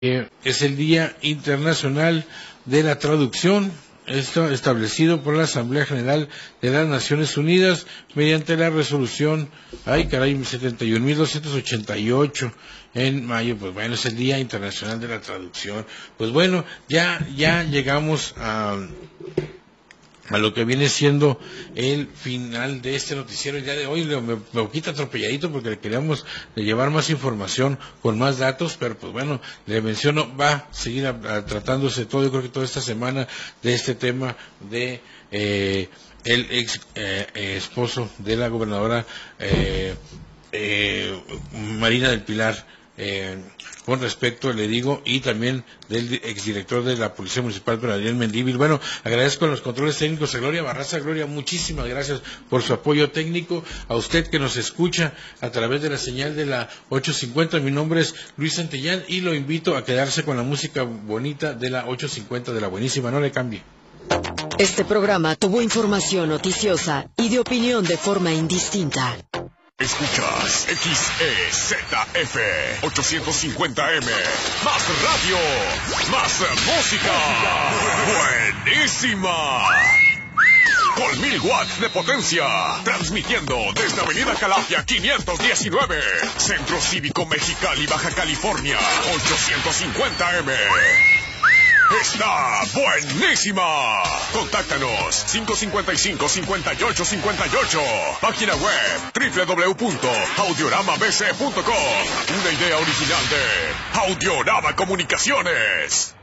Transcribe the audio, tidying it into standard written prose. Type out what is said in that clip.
Es el Día Internacional de la Traducción, esto establecido por la Asamblea General de las Naciones Unidas mediante la resolución, 71.288 en mayo. Pues bueno, es el Día Internacional de la Traducción. Pues bueno, ya llegamos a lo que viene siendo el final de este noticiero el día de hoy. Me quita atropelladito porque le queríamos llevar más información con más datos, pero pues bueno, le menciono, va a seguir tratándose todo, yo creo que toda esta semana, de este tema de el ex esposo de la gobernadora Marina del Pilar, con respecto, le digo, y también del exdirector de la Policía Municipal, Adrián Mendívil. Bueno, agradezco a los controles técnicos a Gloria Barraza. Gloria, muchísimas gracias por su apoyo técnico. A usted que nos escucha a través de la señal de la 850, mi nombre es Luis Santillán y lo invito a quedarse con la música bonita de la 850 de la buenísima. No le cambie. Este programa tuvo información noticiosa y de opinión de forma indistinta. Escuchas XEZF 850M. Más radio, más música. Buenísima. Con 1000 watts de potencia. Transmitiendo desde Avenida Calafia 519. Centro Cívico Mexicali, Baja California. 850M. ¡Está buenísima! Contáctanos 555-5858. Página web www.audioramabc.com. Una idea original de Audiorama Comunicaciones.